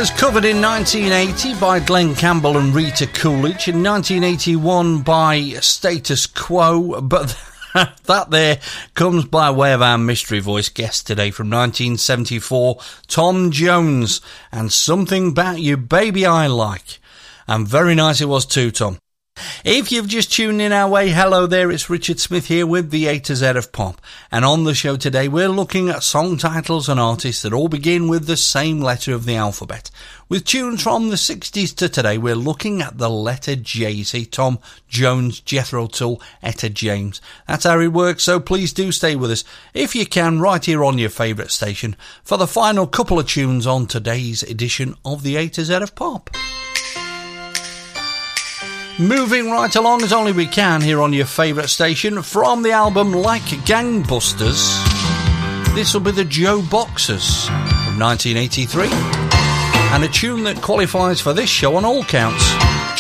was covered in 1980 by Glenn Campbell and Rita Coolidge, in 1981 by Status Quo, but that there comes by way of our mystery voice guest today from 1974, Tom Jones, and Something About You Baby I Like. And very nice it was too, Tom. If you've just tuned in our way, hello there, it's Richard Smith here with the A to Z of Pop. And on the show today, we're looking at song titles and artists that all begin with the same letter of the alphabet. With tunes from the 60s to today, we're looking at the letter J. See, Tom Jones, Jethro Tull, Etta James. That's how it works, so please do stay with us, if you can, right here on your favourite station, for the final couple of tunes on today's edition of the A to Z of Pop. Moving right along as only we can here on your favourite station, from the album Like Gangbusters, this will be the Joe Boxers from 1983, and a tune that qualifies for this show on all counts,